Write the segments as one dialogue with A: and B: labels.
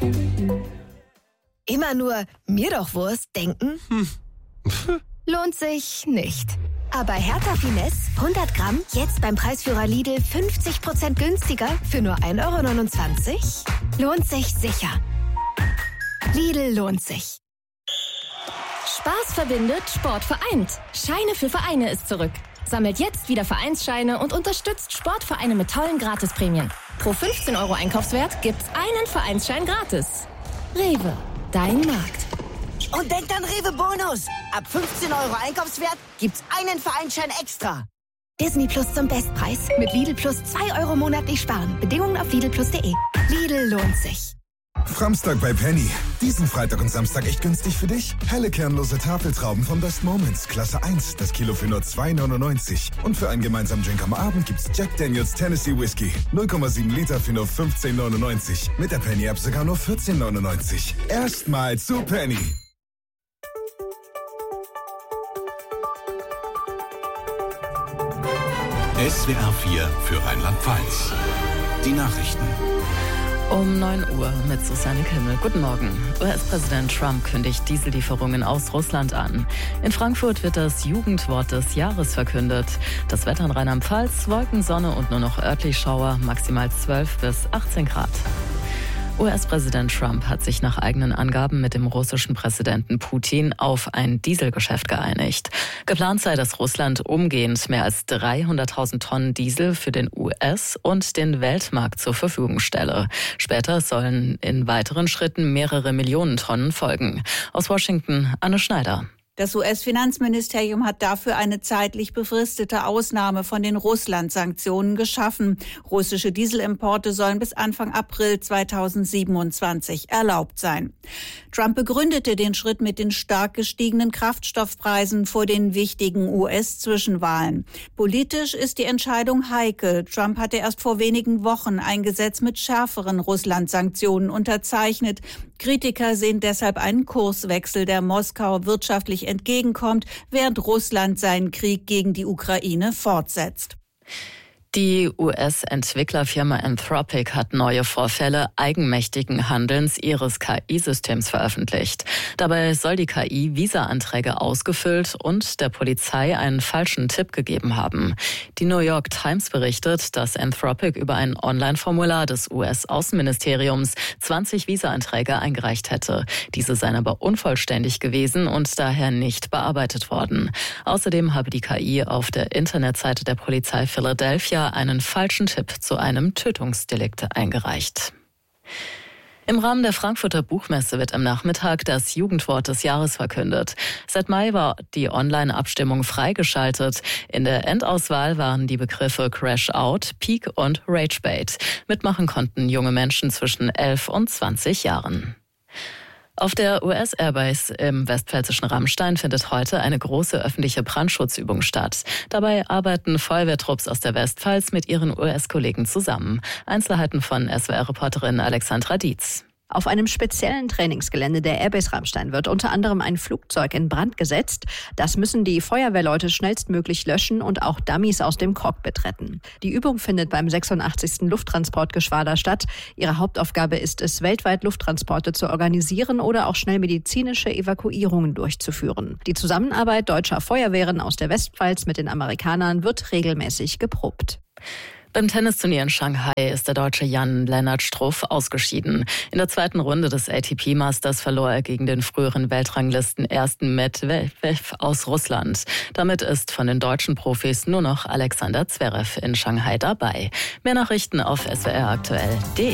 A: Immer nur mir doch Wurst denken? Lohnt sich nicht. Aber Hertha Finesse 100 Gramm jetzt beim Preisführer Lidl 50% günstiger für nur 1,29 €? Lohnt sich sicher. Lidl lohnt sich.
B: Spaß verbindet, Sport vereint. Scheine für Vereine ist zurück. Sammelt jetzt wieder Vereinsscheine und unterstützt Sportvereine mit tollen Gratisprämien. Pro 15 € Einkaufswert gibt's einen Vereinsschein gratis. Rewe, dein Markt.
C: Und denkt an Rewe Bonus. Ab 15 € Einkaufswert gibt's einen Vereinsschein extra.
A: Disney Plus zum Bestpreis. Mit Lidl Plus 2 € monatlich sparen. Bedingungen auf lidlplus.de. Lidl lohnt sich.
D: Framstag bei Penny. Diesen Freitag und Samstag echt günstig für dich? Helle kernlose Tafeltrauben von Best Moments, Klasse 1, das Kilo für nur 2,99 €. Und für einen gemeinsamen Drink am Abend gibt's Jack Daniels Tennessee Whiskey. 0,7 Liter für nur 15,99 €. Mit der Penny-App sogar nur 14,99 €. Erstmal zu Penny.
E: SWR 4 für Rheinland-Pfalz. Die Nachrichten.
F: Um 9 Uhr mit Susanne Kimmel. Guten Morgen. US-Präsident Trump kündigt Diesellieferungen aus Russland an. In Frankfurt wird das Jugendwort des Jahres verkündet. Das Wetter in Rheinland-Pfalz, Wolken, Sonne und nur noch örtlich Schauer, maximal 12 bis 18 Grad. US-Präsident Trump hat sich nach eigenen Angaben mit dem russischen Präsidenten Putin auf ein Dieselgeschäft geeinigt. Geplant sei, dass Russland umgehend mehr als 300.000 Tonnen Diesel für den US- und den Weltmarkt zur Verfügung stelle. Später sollen in weiteren Schritten mehrere Millionen Tonnen folgen. Aus Washington, Anne Schneider.
G: Das US-Finanzministerium hat dafür eine zeitlich befristete Ausnahme von den Russland-Sanktionen geschaffen. Russische Dieselimporte sollen bis Anfang April 2027 erlaubt sein. Trump begründete den Schritt mit den stark gestiegenen Kraftstoffpreisen vor den wichtigen US-Zwischenwahlen. Politisch ist die Entscheidung heikel. Trump hatte erst vor wenigen Wochen ein Gesetz mit schärferen Russland-Sanktionen unterzeichnet. Kritiker sehen deshalb einen Kurswechsel, der Moskau wirtschaftlich entgegenkommt, während Russland seinen Krieg gegen die Ukraine fortsetzt.
F: Die US-Entwicklerfirma Anthropic hat neue Vorfälle eigenmächtigen Handelns ihres KI-Systems veröffentlicht. Dabei soll die KI Visa-Anträge ausgefüllt und der Polizei einen falschen Tipp gegeben haben. Die New York Times berichtet, dass Anthropic über ein Online-Formular des US-Außenministeriums 20 Visa-Anträge eingereicht hätte. Diese seien aber unvollständig gewesen und daher nicht bearbeitet worden. Außerdem habe die KI auf der Internetseite der Polizei Philadelphia einen falschen Tipp zu einem Tötungsdelikt eingereicht. Im Rahmen der Frankfurter Buchmesse wird am Nachmittag das Jugendwort des Jahres verkündet. Seit Mai war die Online-Abstimmung freigeschaltet. In der Endauswahl waren die Begriffe Crash Out, Peak und Ragebait. Mitmachen konnten junge Menschen zwischen 11 und 20 Jahren. Auf der US-Airbase im westpfälzischen Rammstein findet heute eine große öffentliche Brandschutzübung statt. Dabei arbeiten Feuerwehrtrupps aus der Westpfalz mit ihren US-Kollegen zusammen. Einzelheiten von SWR-Reporterin Alexandra Dietz.
H: Auf einem speziellen Trainingsgelände der Airbase Rammstein wird unter anderem ein Flugzeug in Brand gesetzt. Das müssen die Feuerwehrleute schnellstmöglich löschen und auch Dummies aus dem Cockpit retten. Die Übung findet beim 86. Lufttransportgeschwader statt. Ihre Hauptaufgabe ist es, weltweit Lufttransporte zu organisieren oder auch schnell medizinische Evakuierungen durchzuführen. Die Zusammenarbeit deutscher Feuerwehren aus der Westpfalz mit den Amerikanern wird regelmäßig geprobt.
F: Beim Tennisturnier in Shanghai ist der Deutsche Jan-Lennart Struff ausgeschieden. In der zweiten Runde des ATP Masters verlor er gegen den früheren Weltranglisten ersten Medvedev aus Russland. Damit ist von den deutschen Profis nur noch Alexander Zverev in Shanghai dabei. Mehr Nachrichten auf swraktuell.de.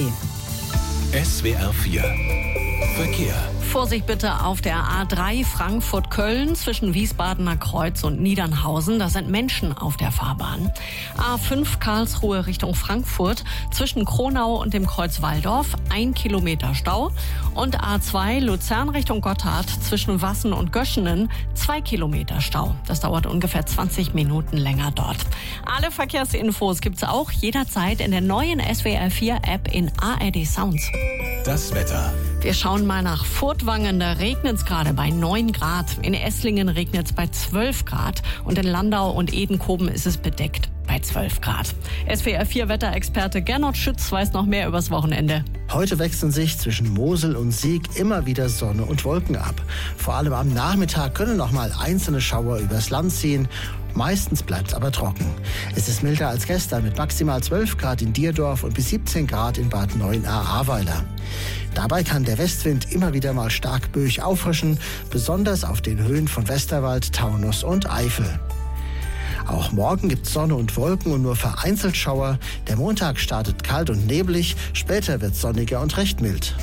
E: SWR 4 Verkehr.
I: Vorsicht bitte auf der A3 Frankfurt-Köln zwischen Wiesbadener Kreuz und Niedernhausen. Da sind Menschen auf der Fahrbahn. A5 Karlsruhe Richtung Frankfurt zwischen Kronau und dem Kreuz Walldorf 1 Kilometer Stau. Und A2 Luzern Richtung Gotthard zwischen Wassen und Göschenen 2 Kilometer Stau. Das dauert ungefähr 20 Minuten länger dort. Alle Verkehrsinfos gibt's auch jederzeit in der neuen SWR 4 App in ARD Sounds.
E: Das Wetter.
I: Wir schauen mal nach Furtwangen, da regnet es gerade bei 9 Grad. In Esslingen regnet es bei 12 Grad und in Landau und Edenkoben ist es bedeckt bei bei 12 Grad. SWR 4 Wetterexperte Gernot Schütz weiß noch mehr übers Wochenende.
J: Heute wechseln sich zwischen Mosel und Sieg immer wieder Sonne und Wolken ab. Vor allem am Nachmittag können noch mal einzelne Schauer übers Land ziehen. Meistens bleibt es aber trocken. Es ist milder als gestern mit maximal 12 Grad in Dierdorf und bis 17 Grad in Bad Neuenahr-Ahrweiler. Dabei kann der Westwind immer wieder mal stark böig auffrischen, besonders auf den Höhen von Westerwald, Taunus und Eifel. Auch morgen gibt es Sonne und Wolken und nur vereinzelt Schauer. Der Montag startet kalt und neblig, später wird es sonniger und recht mild.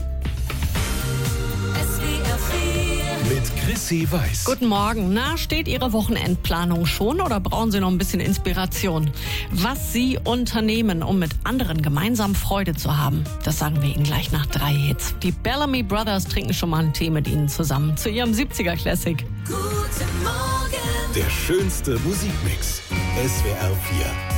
E: Mit Chrissy Weiß.
I: Guten Morgen. Na, steht Ihre Wochenendplanung schon oder brauchen Sie noch ein bisschen Inspiration? Was Sie unternehmen, um mit anderen gemeinsam Freude zu haben, das sagen wir Ihnen gleich nach 3 Hits. Die Bellamy Brothers trinken schon mal einen Tee mit Ihnen zusammen zu ihrem 70er-Classic.
E: Der schönste Musikmix. SWR 4.